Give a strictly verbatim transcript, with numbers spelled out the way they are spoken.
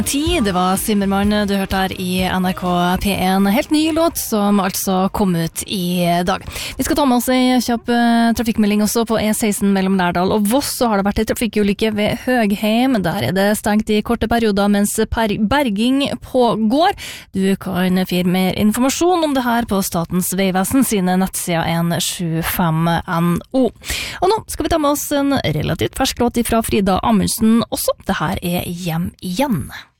Tid, det var Zimmermann du hørte her i N R K P en. Helt ny låt som altså kom ut i dag. Vi skal ta med oss en kjapp uh, trafikkmelding også på E seksten mellom Lærdal og Voss. Så har det vært en trafikkulykke ved Høgheim. Der er det stengt i korte perioder mens berging pågår. Du kan finne mer informasjon om det her på Statens Vegvesen sine nettsider en sju fem N O. Og nå skal vi ta med oss en relativt fersk låt fra Frida Amundsen også. Det her er Hjem igjen.